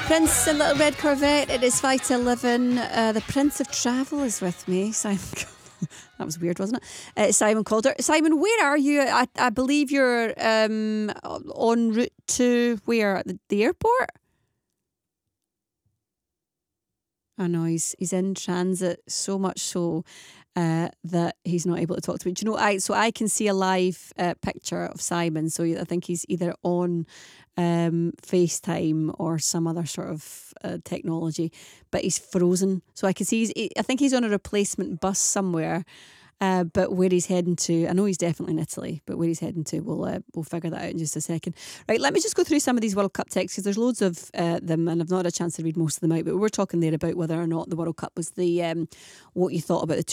Prince and Little Red Corvette. It is 5 to 11. The Prince of Travel is with me. Simon. That was weird, wasn't it? Simon Calder. Simon, where are you? I believe you're en route to where? The airport? I know he's in transit, so much so that he's not able to talk to me. Do you know? I can see a live picture of Simon. So I think he's either on FaceTime or some other sort of technology, but he's frozen. So I can see I think he's on a replacement bus somewhere. But where he's heading to, I know he's definitely in Italy, but where he's heading to, we'll figure that out in just a second. Right, let me just go through some of these World Cup texts, because there's loads of them, and I've not had a chance to read most of them out. But we were talking there about whether or not the World Cup was the what you thought about the